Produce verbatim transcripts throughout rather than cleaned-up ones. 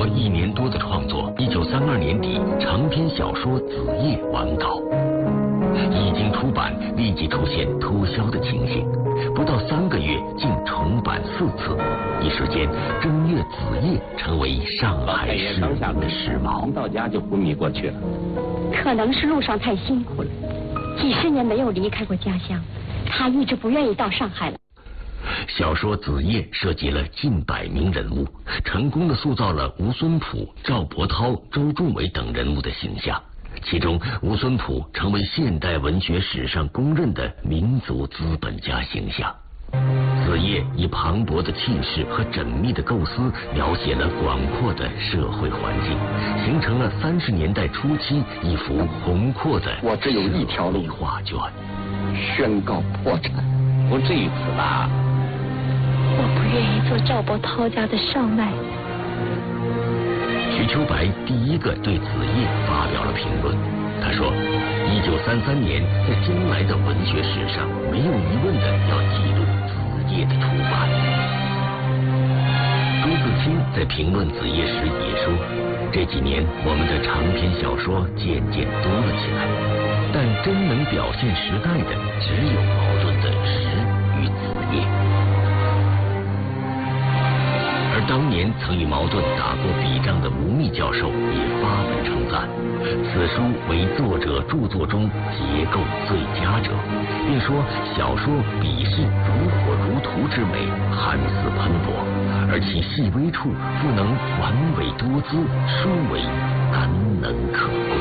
过一年多的创作，一九三二年底，长篇小说《子夜》完稿。一经出版，立即出现脱销的情形，不到三个月竟重版四次。一时间，正月子夜成为上海市民的时髦。 到家就昏迷过去了。 可能是路上太辛苦了，几十年没有离开过家乡，他一直不愿意到上海了。 小说《子夜》涉及了近百名人物，成功的塑造了吴孙普、赵伯涛、周仲伟等人物的形象。其中，吴孙普成为现代文学史上公认的民族资本家形象。子夜以磅礴的气势和缜密的构思，描写了广阔的社会环境，形成了三十年代初期一幅宏阔的我只有一条路画卷， 宣告破产。不至于此吧？ 我不愿意做赵伯涛家的少奶。 瞿秋白第一个对子夜发表了评论，他说：“一九三三年，在将来的文学史上，没有疑问的要记录子夜的出版。”朱自清在评论子夜时也说：“这几年我们的长篇小说渐渐多了起来，但真能表现时代的，只有茅盾的诗与子夜。”而当年曾与茅盾打过笔仗的吴宓教授也发文称赞，此书为作者著作中结构最佳者，并说小说笔势如火如荼之美，寒似喷薄，而其细微处复能完伟多姿，殊为难能可贵。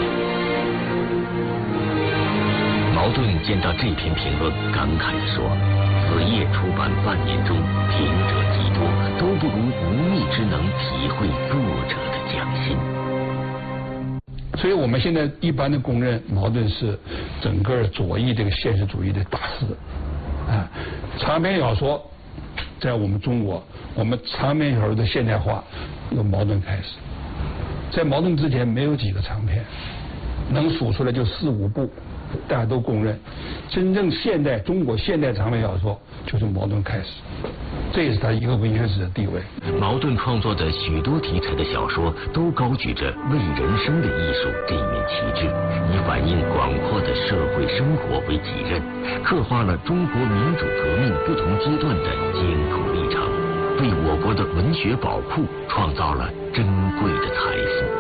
茅盾见到这篇评论，感慨地说：“子夜出版半年中，评者极多，都不如吴宓之能体会作者的匠心。” 所以我们现在一般的公认，茅盾是整个左翼这个现实主义的大师啊。长篇小说在我们中国，我们长篇小说的现代化由茅盾开始，在茅盾之前没有几个长篇，能数出来就四五部。大家都公认，真正现代中国现代长篇小说就是茅盾开始，这也是他一个文学史的地位。 茅盾创作的许多题材的小说都高举着为人生的艺术这一面旗帜，以反映广阔的社会生活为己任，刻画了中国民主革命不同阶段的艰苦历程，为我国的文学宝库创造了珍贵的财富。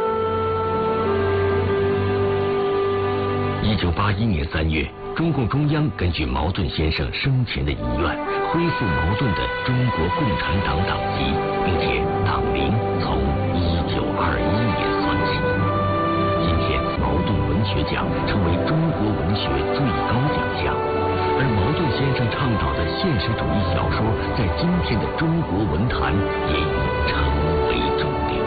一九八一年三月，中共中央根据茅盾先生生前的遗愿，恢复茅盾的中国共产党党籍，并且党名从一九二一年算起。今天，茅盾文学奖成为中国文学最高奖项，而茅盾先生倡导的现实主义小说，在今天的中国文坛也已成为主流。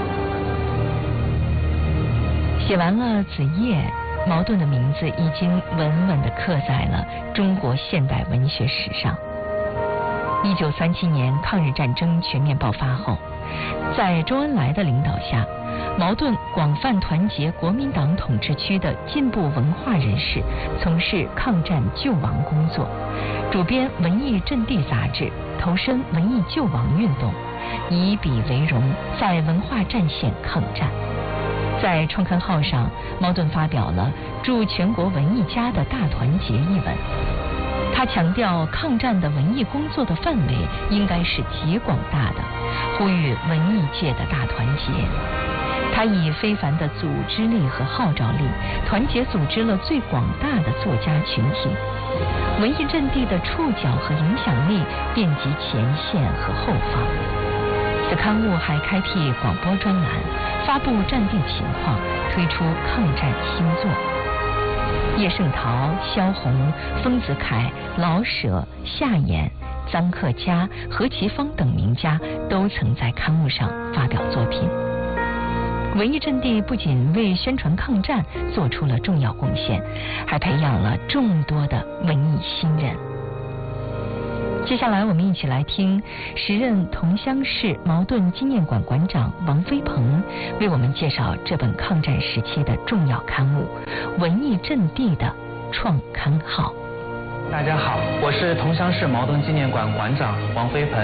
写完了子夜，茅盾的名字已经稳稳地刻在了中国现代文学史上。一九三七年抗日战争全面爆发后，在周恩来的领导下，茅盾广泛团结国民党统治区的进步文化人士，从事抗战救亡工作，主编《文艺阵地》杂志，投身文艺救亡运动，以笔为荣，在文化战线抗战。在创刊号上，茅盾发表了《祝全国文艺家的大团结》一文。他强调抗战的文艺工作的范围应该是极广大的，呼吁文艺界的大团结。他以非凡的组织力和号召力，团结组织了最广大的作家群体。文艺阵地的触角和影响力遍及前线和后方。此刊物还开辟广播专栏，发布战地情况，推出抗战新作。叶圣陶、萧红、丰子恺、老舍、夏衍、臧克家、何其芳等名家都曾在刊物上发表作品。文艺阵地不仅为宣传抗战做出了重要贡献，还培养了众多的文艺新人。接下来我们一起来听时任桐乡市茅盾纪念馆馆长王飞鹏为我们介绍这本抗战时期的重要刊物《文艺阵地》的创刊号。 大家好，我是桐乡市茅盾纪念馆馆长王飞鹏。